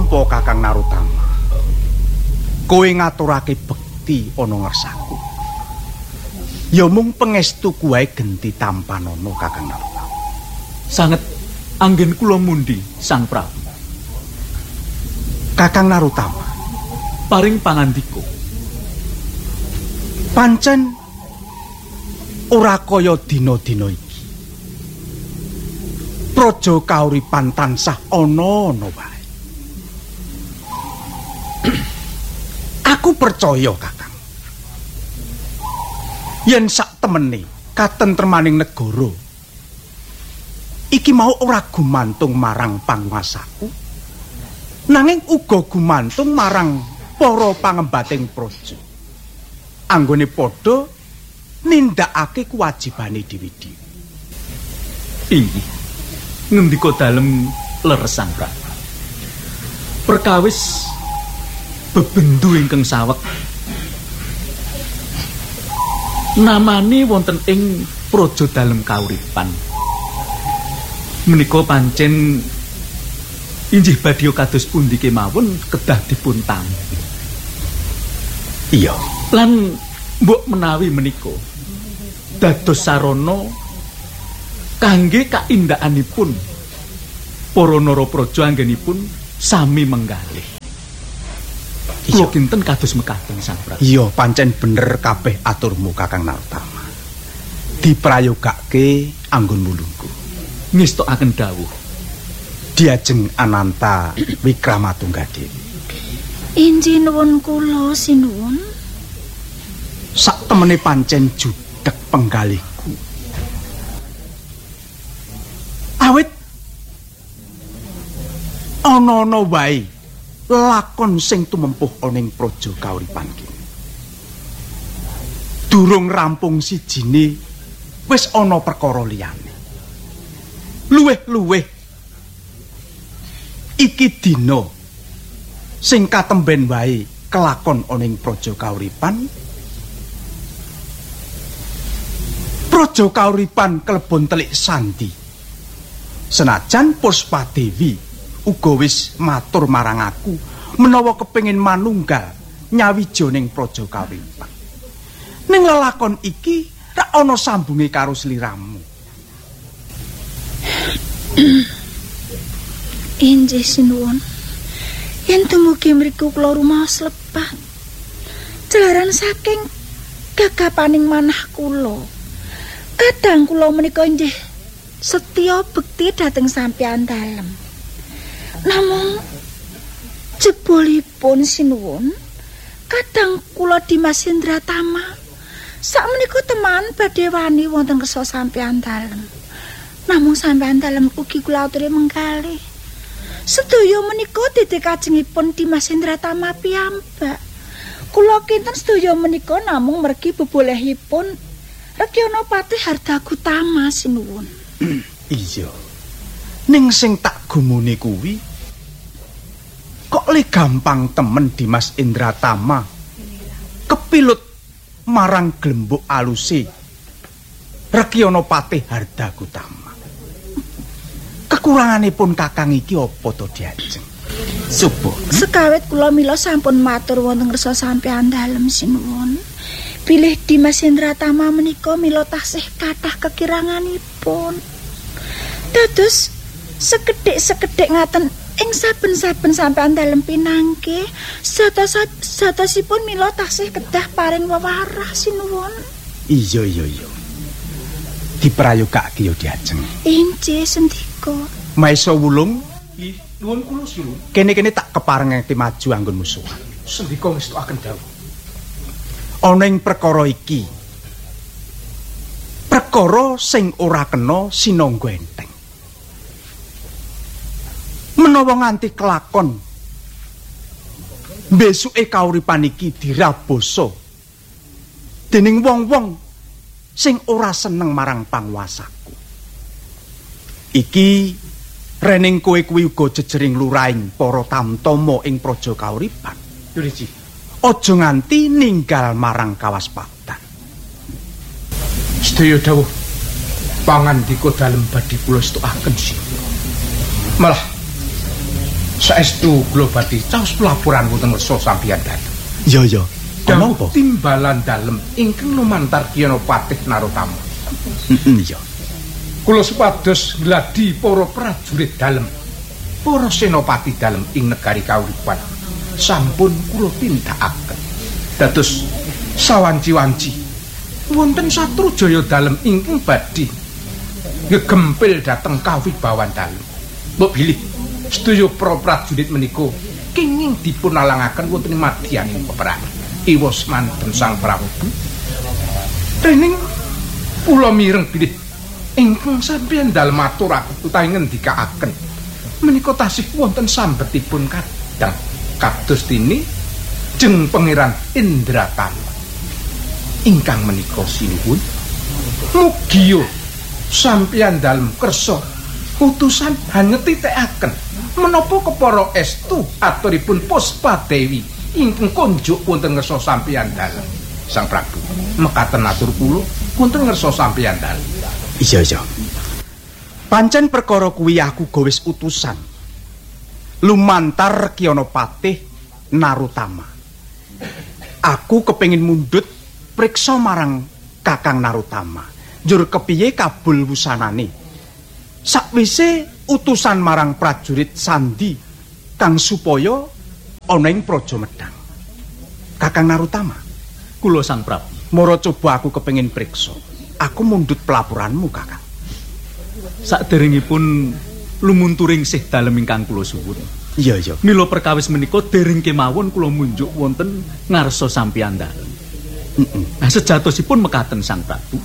Nampa Kakang Narutama. Kowe ngaturake bekti ana ngarsaku. Ya mung pangestu kuwae genti tampanana Kakang Narutama. Sanget anggen kula mundi Sang Prabu. Kakang Narutama, Paring pangandika. Pancen ora kaya dina-dina iki. Praja kauripan tansah ana-ana wae. Aku percaya, Kakang. Yen sak temene katentremaning negara iki mau ora gumantung marang panguwasaku, nanging uga gumantung marang para pangembating praja. Anggone padha nindakake kewajibane dhewe-dhewe. Inggih. Ngendika dalem leres Sang Prabu. Perkawis bebendu ingkang saweg namane wonten ing praja dalem kauripan. Menika pancen injih badya kados pundi kemawon kedah dipun tampi. Iya, Lan mbok menawi menika dados sarana kangge kaindakanipun para narapraja anggenipun sami menggalih. Kula kinten kados mekaten Sang Prabu. iya pancen bener kabeh aturmu Kakang Narutama. Diprayogake anggon mulungku. Ngestokaken dawuh. Diajeng Ananta Wikramatunggadewi. Injih nuwun kula sinuwun. Sak temene pancen judheg penggalihku. Awit ana-ana wae lakon sing tumempuh ana ing praja kauripan kene. Durung rampung sijine wis ana perkara liyane. Luwih-luwih iki dina sing katemben wae kelakon ana ing praja kauripan. Praja kauripan kelebon telik sandi. Senajan Puspadewi uga wis matur marang aku menawa kepengin manunggal nyawija ning praja kauripan. Ning lelakon iki ra ana sambunge karo sliramu. Injih sinuwun. Yen dumugi mriku kula rumaos lepat. Jalaran saking gagapaning manah kula. Kadang kula menika injih setya bekti dhateng sampeyan dalem. Namung jebolipun sinuwun, kadang kula Dimas Indratama sakmenika teman badhe wani wonten kersa sampeyan dalem. Namung sampeyan dalem ugi kula aturi mengkalih. Sedaya menika dite kajengipun Dimas Indratama piyambak. Kula kinten sedaya menika namung mergi bebolehipun Rekyana Patih Hardakutama sinuwun. Iya. Ning sing tak gumune kuwi kok le gampang temen Dimas Indratama kepilut marang glembuk aluse Rekyana Patih Hardakutama. Kekuranganipun Kakang iki apa to Diajeng? Subuh. Sekawit kula mila sampun matur wonten kersa sampeyan dalem sinuwun. Bilih Dimas Indratama menika mila tasih kathah kekiranganipun. Dados sekedhik-sekedhik ngaten ing saben-saben sampeyan dalem pinangke satosipun mila tasih kedah paring wewarah sinuwun. Iya. Diprayogake ya Diajeng. Injih sendika. Maesa wulung Nggih, nuwun kula sinuwun. kene-kene tak keparengake maju anggon musuhan. Sendika ngestokaken dawuh. Ana ing perkara iki perkara sing ora kena sinangga enteng. Menawa nganti kelakon besuke kauripan iki dirabosa dening wong-wong sing ora seneng marang panguwasaku. Iki rening kowe kuwi uga jejering lurahing para tamtama ing praja kauripan. Yuriji. Aja nganti ninggal marang kawaspadan. Sedaya dawuh pangandika dalem badhe kula setukaken sih. Malah Saestu kula badhe caos pelaporan wonten ngersa sampeyan dalem. Ya. Ana apa? Timbalan dalem ingkang lumantar Kiyanopatih Narotama. Ya. Kula supados gladi para prajurit dalem, para senopati dalem ing negari kauripan. Sampun kula tindakaken. Dados sawanci-wanci wonten Satrujaya dalem ingkang badhe ngegempil dhateng kawibawan dalem. Mbok bilih sedaya para prajurit menika kenging dipun alangaken wonten ing madyaning peperangan. Iwas manten Sang Prabu. Dening kula mireng bilih ingkang sampeyan dalem aturaken utawi ngendikaaken menika tasih wonten sambetipun kadang kados dene jeng Pangeran Indratama. Ingkang menika sinuwun mugi sampeyan dalem kersa utusan hanyetitekaken menapa kepara estu aturipun Puspadewi ingkang konjuk wonten ngersa sampeyan dalem. Sang Prabu, mekaten atur kula wonten ngersa sampeyan dalem. Iya. Pancen perkara kuwi aku gawes utusan lumantar Kiyanopatih Narotama. Aku kepengin mundhut priksa marang Kakang Narotama. Njur kepiye kabul wusanane? Sakwise utusan marang prajurit sandi kang supaya ana ing Praja Medang. Kakang Narotama, Kula Sang Prabu. mara coba aku kepengin priksa. Aku mundhut pelaporanmu, Kakang. Saderengipun lumunturing sih dalem ingkang kula suwun. Iya. Mila perkawis menika dereng kemawon kula munjuk wonten ngarsa sampeyan dalem. Nah, sejatosipun mekaten Sang Prabu.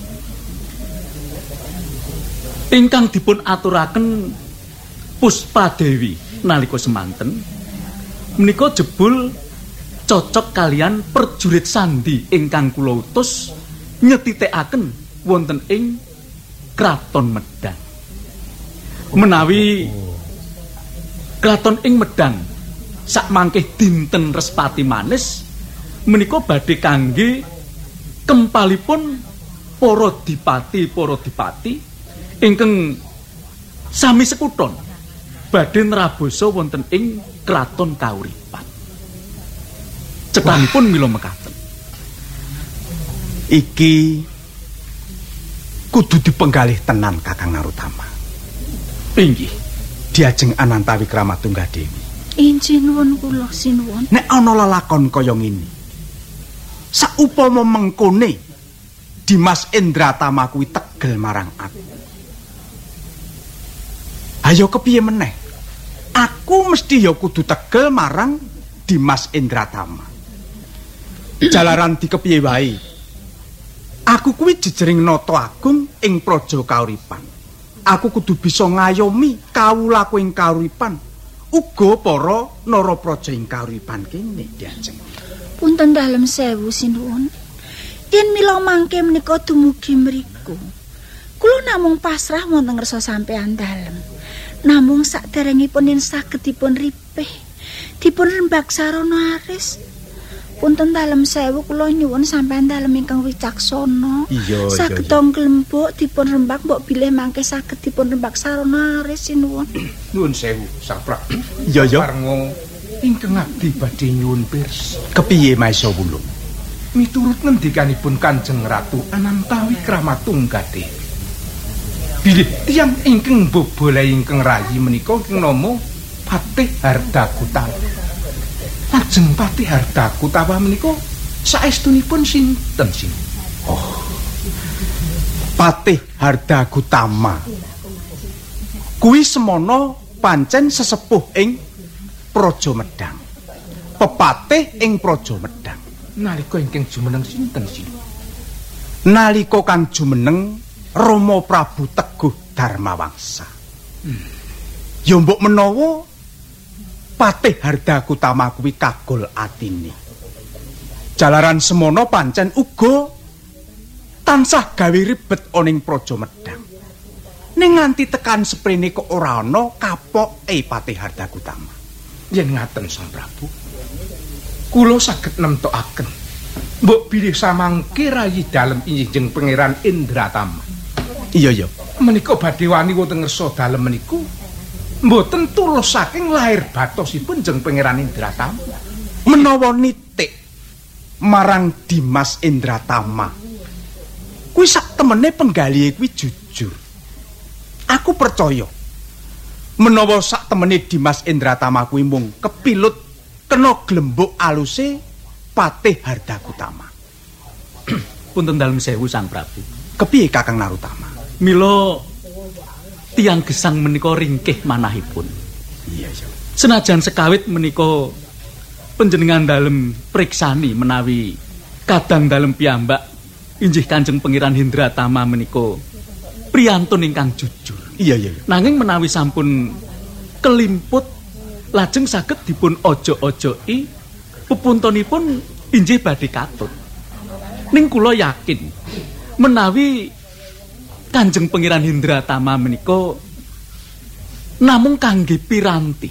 Ingkang dipun aturaken Puspadewi nalika semanten menika jebul cocok kalian prajurit sandi ingkang kula utus nyetitekaken wonten ing Kraton Medang. Menawi Kraton ing Medang sakmangkih dinten Respati manis menika badhe kangge kempalipun para dipati ingkang sami sekuton badhe nrabosa wonten ing Kraton Kauripan. Cethanipun mila mekaten. Iki kudu dipenggalih tenan Kakang Narotama. Inggih. Diajeng Anantawi Kramatunggadewi. Injih nuwun kula sinuwun. Nek ana lelakon kaya ngene, saupama mengkone Dimas Indratama kuwi tegel marang aku. Ayo kepiye meneh? Aku mesti ya kudu tegel marang Dimas Indratama. Jalaran dikepiye wae. Aku kuwi jejering nata agung ing Praja Kauripan. Aku kudu bisa ngayomi kawulaku ing kauripan, uga para narapraja ing kauripan kene diajeng. Punten dalem sewu sinuwun. Yen mila mangke menika dumugi mriku. Kula namung pasrah wonten ngersa sampeyan dalem. Namung saderengipun yen saged dipun ripih, dipun rembag sarana aris. Punten dalem sewu kula nyuwun sampeyan dalem ingkang wicaksana. Iya. Saged glembok dipun rembag mbok bilih mangke saged dipun rembag sarana aris sinuwun. Nuwun sewu, Sang Prabu. Iya. Parngo ingkang abdi badhe nyuwun pirsa. Kepiye Maesa Wulung? Miturut ngendikanipun Kanjeng Ratu Anantawi Kramatunggadewi. Bilih tiyang ingkang bobolahi ingkang rayi menika ingkang nama Patih Hardakutawa. Lajeng Patih Hardakutawa menika saestunipun sinten sing? Oh. Patih Hardakutama. Kuwi semana pancen sesepuh ing Praja Medang. Pepatih ing Praja Medang. Nalika ingkang jumeneng sinten sing? Nalika kang jumeneng Rama Prabu Teguh Darmawangsa. Ya mbok menawa Patih Hardakutama kuwi kagol atine. Jalaran semono pancen uga tansah gawe ribet ana ing Praja Medang. Ning nganti tekan seprene kok ora ana kapoke Patih Hardakutama. Yen ngaten Sang Prabu, kula saged nemtokaken mbok bilih samangke rayi dalem injing Pangeran Indratama. Iya. Menika badhe wani wonten ngersa dalem meniku mboten tulus saking lahir batosipun jeng Pangeran Indratama. Menawa nitik marang Dimas Indratama kuwi sak temene penggalihe kuwi jujur. Aku percaya menawa sak temene Dimas Indratama kuwi mung kepilut kena glembuk aluse Patih Hardakutama. Punten dalem sewu Sang Prabu. Kepiye Kakang Narutama? Mila tiang gesang menika ringkih manahipun. Iya, iya. Senajan sekawit menika panjenengan dalem priksani menawi kadang dalem piyambak injih Kanjeng Pangeran Hindratama menika priyantun ingkang jujur. Iya, iya. Nanging menawi sampun kelimput lajeng saged dipun ojo-ojoki pepuntonipun injih badhe katut. Ning kula yakin menawi Kanjeng Pangeran Hindratama menika namung kangge piranti.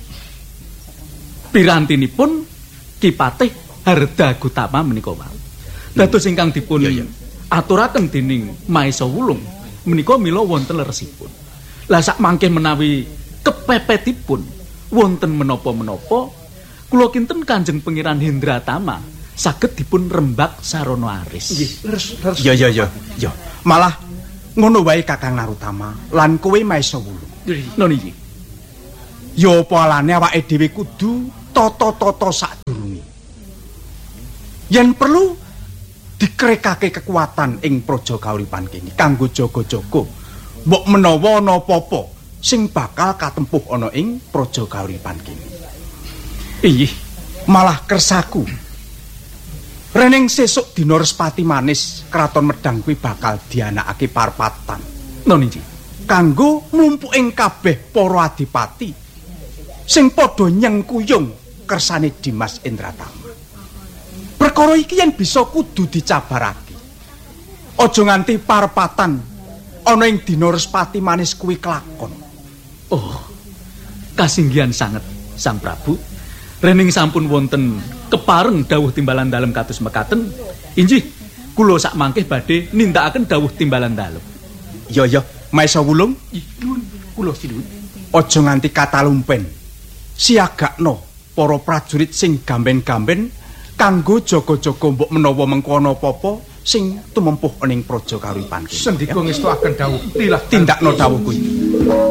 Pirantinipun Ki Patih Hardakutama menika wau. Dados ingkang dipun aturaken dening Maesa Wulung menika mila wonten leresipun. Lah sak mangke menawi kepepetipun wonten menapa-menapa kula kinten Kanjeng Pangeran Hindratama saged dipun rembak sarana aris. Nggih, leres. Ya. Malah ngono wae Kakang Narutama lan kowe Maesa Wulung. Nggih, niki. Ya apa alane awake dhewe kudu tata-tata sadurunge. Yen perlu dikrekake kekuatan ing praja kauripan kene kanggo jaga-jaga mbok menawa ana apa-apa sing bakal katempuh ana ing praja kauripan kene. Inggih, malah kersaku rening sesuk dina Respati manis Kraton Medang kuwi bakal dianakake parpatan. niki. Kanggo mlumpuking kabeh para adipati sing padha nyengkuyung kersane Dimas Indratama. Perkara iki yen bisa kudu dicabarake. Aja nganti parpatan ana ing dina Respati manis kuwi kelakon. Oh, kasinggihan sanget Sang Prabu. Rening sampun wonten kepareng dawuh timbalan dalem kados mekaten, injih kula sak mangke badhe nindakaken dawuh timbalan dalem. Ya, Maesa Wulung, Nuwun kula sinuwun. aja nganti katalumpen. Siagakno para prajurit sing gamben-gamben kanggo jaga-jaga mbok menawa mengko ana apa-apa sing tumempuh ning praja kauripan kene. Sendika ngestuaken dawuh Tindakno dawuh kuwi.